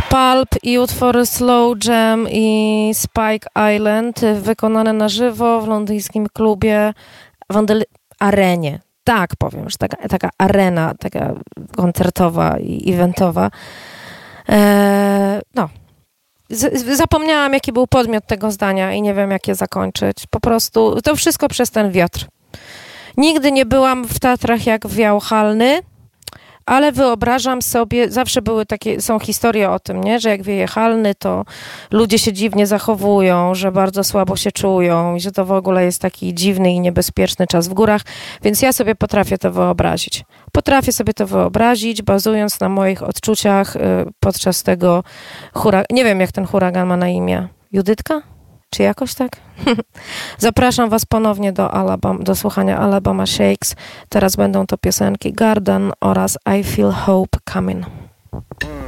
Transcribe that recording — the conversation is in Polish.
Pulp i utwory Slow Jam i Spike Island wykonane na żywo w londyńskim klubie Arenie. Tak powiem, że taka arena, taka koncertowa i eventowa. Zapomniałam, jaki był podmiot tego zdania i nie wiem, jak je zakończyć. Po prostu to wszystko przez ten wiatr. Nigdy nie byłam w Tatrach, jak wiał halny, ale wyobrażam sobie, zawsze są historie o tym, nie? Że jak wieje halny, to ludzie się dziwnie zachowują, że bardzo słabo się czują i że to w ogóle jest taki dziwny i niebezpieczny czas w górach, więc ja sobie potrafię to wyobrazić. Potrafię sobie to wyobrazić, bazując na moich odczuciach podczas tego nie wiem, jak ten huragan ma na imię. Judytka? Czy jakoś tak? Zapraszam was ponownie do słuchania Alabama Shakes. Teraz będą to piosenki Garden oraz I Feel Hope Coming.